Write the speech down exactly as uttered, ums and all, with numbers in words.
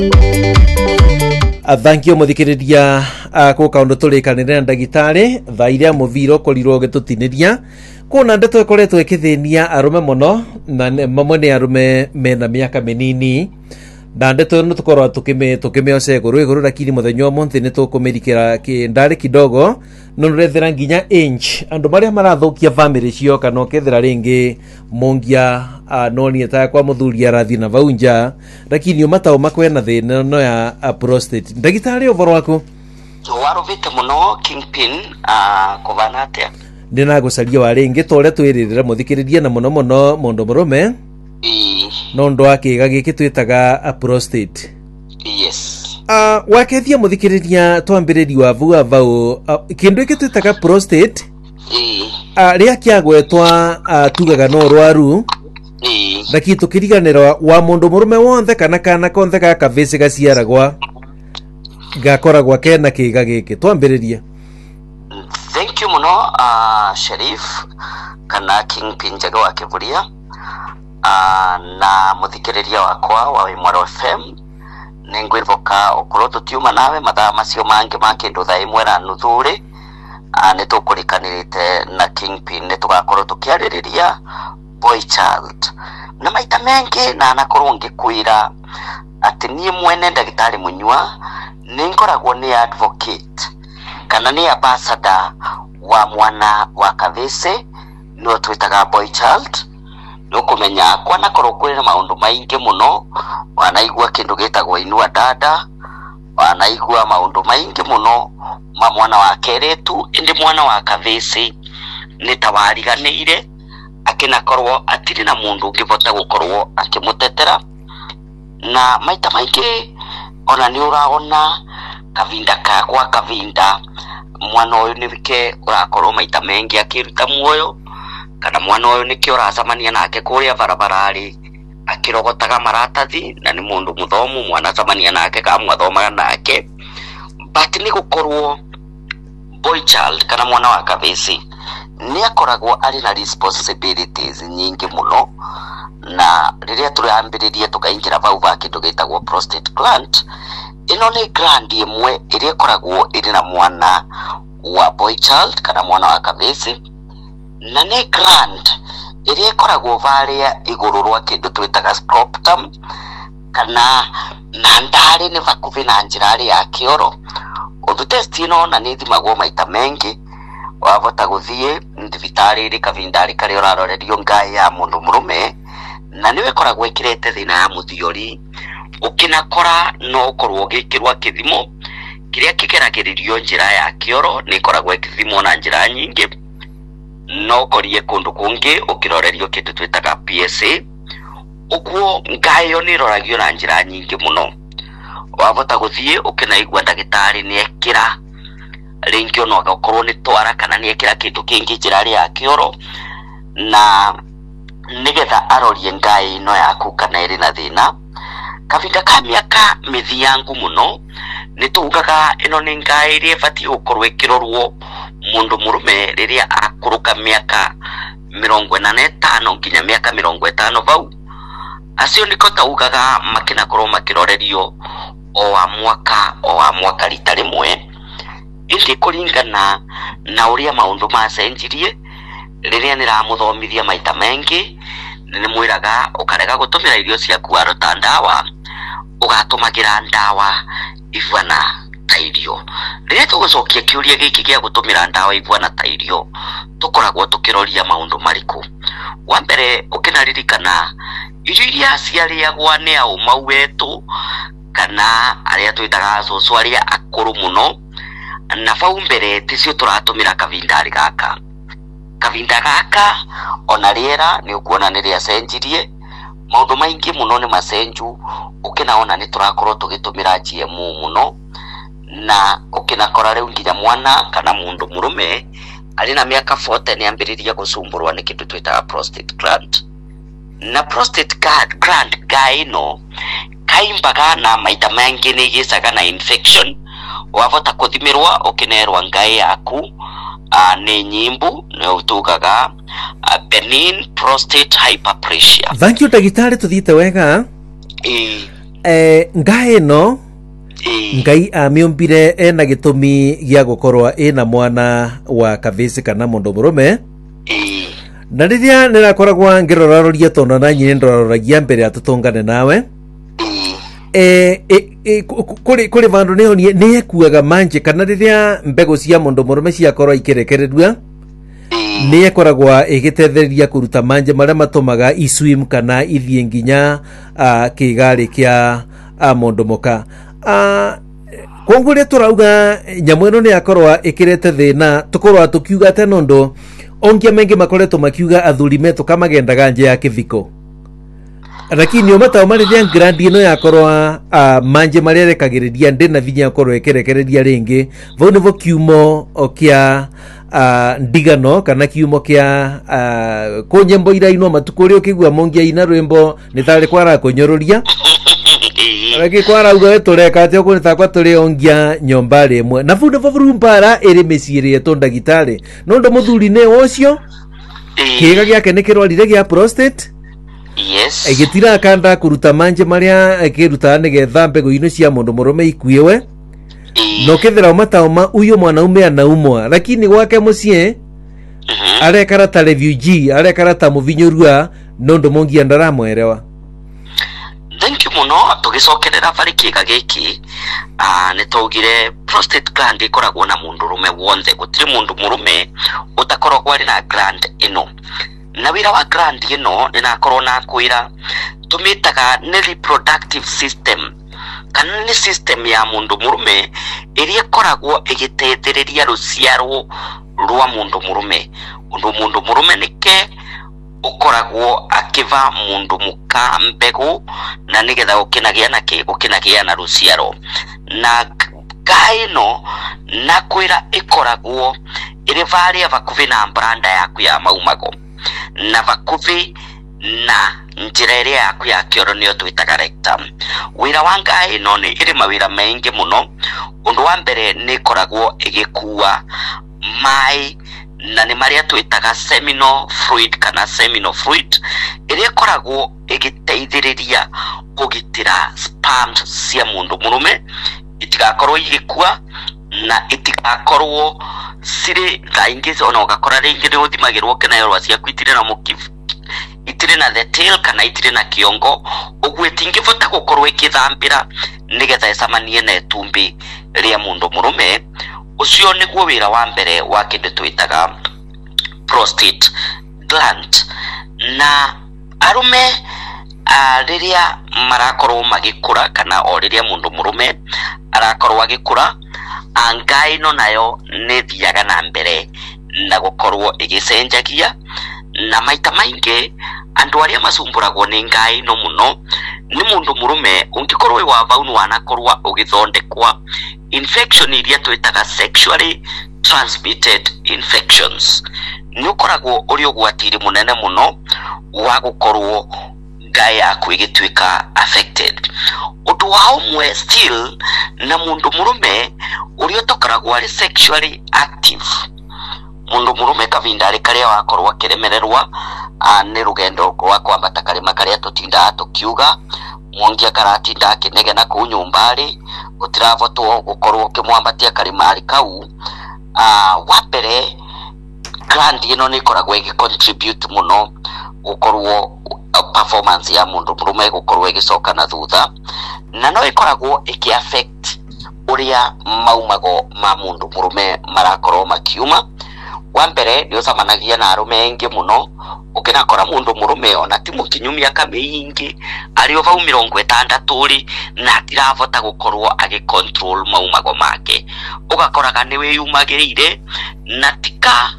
Thank you muthikiriria ko kaundu tulikanire ndagitari thaira muviro korirwo gitutiniria kuna ndeto ikoretwo ikithinia arume muno na mamwe ni arume mena miaka minini na ndeto no tukorwa tukime tukime oseguru iguru lakini muthenyo omonthi ni tukumirikira kindari kidogo no nurethera nginya inch andu maria marathukia family cio kana okethera ringi mongia noni eta kwa muthuri arathi na vaunja lakini umatao makwena thina no ya prostate ndagitari uvoro wako waruvite muno kingpin a kovanate ndina gucaria wa ringi tore twiririra muthikiriria na muno muno mundu murume no ndo akiga giki twitaga prostate. Yes. Ah uh, wakethia muthikiriria twambiriri wa vuga vau uh, kindu iki twitaga prostate. Eh. Ah uh, ria kiagwetwa uh, tugaga no rwaru. Eh. Daki tukiriganira wa mundu murume wonde kana kana konthe ka kavese gaciaragwa gakoragwa kena kiga giki twambiriria. Thank you muno uh, Sharif kana Kingpin jaga wa Kivuria. Uh, na muthikiriria wakwa wa Wimwaro F M ningwirvoka okoroto tiuma nawe mathaa macio mangi makindu thaa imwe na nuthuri uh, nitukulikanirite na Kingpin nitugakorwo tukiaririria boy child na maita mengi na nakorwo ngikwira ati nie mwene ndagitari munywa ningoragwo ni advocate kana ni ambassador wa mwana wa kavese no twitaga boy child nukumenya kwa nakorwo kwina maundu maingi muno wanaigua kindu gitagwo inua dada wanaigua maundu maingi muno ma mwana wa keretu indi mwana wa kavesi nitawariganire akinakorwo atiri na mundu ngivota gukorwo akimutetera na maita maingi ona ni uraona kavinda ka kwa kavinda mwana uyu nivike urakorwo maita mengi akiruta muoyo kana mwana uyu nikio racamania nake kuria barabarari akirogotaga maratathi na ni mundu muthomu mwana camania nake kamwe athomaga nake but ni gukorwo boy child kana mwana wa kavesi ni akoragwo ari na responsibilities nyingi muno na riria turambiririe tukaingira vau va kindu gitagwo prostate gland ino ni gland imwe iria koragwo iri na mwana wa boy child kana mwana wa kavesi na ni gland iria koragwo varia iguru rwa kindu twitaga scrotum kana na ndari ni vakuvi na njirari ya kioro undu test ino na ni thimagwo maita mengi wavota guthie ndivitari ri kavindari kari urarorerio ngai ya mundu murume na niwe koragwo ikirete thina ya muthiori ukinakora no korwo gikirwa kithimo kiria kigeragiririo njira ya kioro ni koragwo ikithimo na njira nyingi no korie kundu kungi ukirorerio kindu twitaga P S A ukuo ngayo ni roragio na njira nyingi muno wavota guthie ukinaigwa ndagitari ni ekira ringi ono agakorwo ni twara kana ni ekira kindu kingi njira ya kioro na nigetha arorie ngai no yaku kana iri na thina kavinda ka miaka mithiangu muno nitugaga ino ni ngai ri fati ukorwo ikirorwo mundu murume riria akuruka miaka mirongo ina na itano nginya miaka mirongo itano vau acio niko taugaga makina korwo makirorerio o wa mwaka o wa mwaka rita rimwe indi kuringana na uria maundu macenjirie riria niramuthomithia maita mengi ni mwiraga ukarega gutumira irio ciaku arota ndawa ugatumagira ndawa ivana tairio riria tugucokia kiuria giki gia gutumira ndawa ivana tairio tukoragwo tukiroria maundu mariku wa mbere ukinaririkana irio iria ciariagwa ni au mauwetu kana aria twitaga cucu aria akuru muno na vau mbere ticio turatumira kavindari gaka kavinda gaka ona riera ni ukuona ni ria cenjirie maundu maingi muno ni macenju ukinaona ni turakorwo tugitumira G M O muno na ukinakora riu nginya mwana kana mundu murume ari na miaka forty ni ambiriria gusumburwa ni kindu twitaga prostate gland na prostate gland gaino kaimbaga na maita mengi ni gicaga na infection wavota kuthimirwa ukinerwa ngai yaku Uh, ni nyimbu ni utugaga uh, benign prostate hyperplasia. Thank you dagitari tuthite wega. Eh eh ngae no ngai amiombire ena gitumi gya gukorwa ina mwana wa kavisi kana mundu murume na riria nirakoragwa ngirororia tondo na nyine ndororagia mbere atutungane nawe eh e kuri kuri vandu ne oni ne kuaga manje kana riria mbego cia mundu murume cia korwa ikirekererua ne yakoragwa igitetheria kuruta manje maria matumaga iswim kana ithie nginya kigari kia mundu muka kongure turauga nyamweno ne yakorwa ikirete thina tukorwa tukiuga te nondo ongia mengi makoreto makiuga athuri meto kama gendaga nje ya kithiko lakini omata omarithia grandi no yakorwa manje maria rekagiriria ndi na vinya yakorwa ekerekereria ringi vau nivo kiumo okia ndigano kana kiumo kia kunyembo iraino matukuri okigwa mongia ina rwimbo nithare kwara kunyororia Raki kwara uga tureka ati okuri takwa turi ongia nyomba rimwe na vau nivo vurumbara iri miciiri yetu ndagitari nondo muthuri ne wocio kiga giake nikirwarire gia prostate. Yes. Egitira kanda kuruta manje maria akiruta nigetha mbego ino cia mundu murume ikuiwe no kethera omataoma uyo mwanaume anaumwa lakini gwake mucie arekara ta refugee arekara ta muvinyorua nondo mongia ndaramwerewa. Thank you muno tugicokerera bari kiga giki ah nitugire prostate gland ikoragwo na mundu rume wonde gutiri mundu murume utakoragwo ari na gland ino na wira wa gland ino ninakorwo na kwira tumitaga ni reproductive system kana ni system ya mundu murume iria koragwo igitethereria ruciaro rwa mundu murume undu mundu murume nike ukoragwo akiva mundu muka mbegu na nigetha ukinagia na ki ukinagia na ruciaro na gaino na kwira ikoragwo iri varia vakuvi na branda yaku ya maumago na vakuvi na njira iria yaku ya kioro niyo twitaga rectum. Wira wa gaino ni iri mawira maingi muno. Undu wa mbere ni koragwo igikua mai na ni maria twitaga seminal fluid kana seminal fluid iria koragwo igiteithiriria kugitira sperms cia mundu murume itigakorwo igikua na itigakorwo siri thaingi ona ugakora ringi ni uthimagirwo kana yorwa cia kwitire na mukivu itire na the tail kana itire na kiongo ugwe tingivota gukorwo ikithambira nigetha icamanie na itumbi ria mundu murume ucio niguo wira wa mbere wa kindu twitaga prostate gland. Na arume uh, riria marakorwo magikura kana o riria mundu murume arakorwo agikura angaino nayo ni thiaga na mbere na gukorwo igicenjagia na maita maingi andu aria masumburagwo ni ngaino muno ni mundu murume ungikorwo wa vaunu wanakorwa ugithondekwa infection iria twitaga sexually transmitted infections nukoragwo uri ugwatiri munene muno wa gukorwo ngai yaku igitwika affected. Undu wa umwe still na mundu murume uri utokaragwo ari sexually active mundu murume kavinda ari karia wakorwo kiremererwa ni rugendo rwa kwambata karima karia tutinda tukiuga mwongia karatinda akinege na ku nyumbari utiravotwo gukorwo kimwambatia karimari kau ah wapere gland ino ni koragwo igi contribute muno gukorwo performance ya mundu murume gukorwo igicoka na thutha na no ikoragwo iki affect uria maumago ma mundu murume marakorwo makiuma. Wa mbere ni ucamanagia na arume engi muno ukinakora mundu murume ona ti mukinyumia kameingi ari ova mirongo itandatu ri na atiravota gukorwo agi control maumago make ugakoraga ni wiyumagirire na tika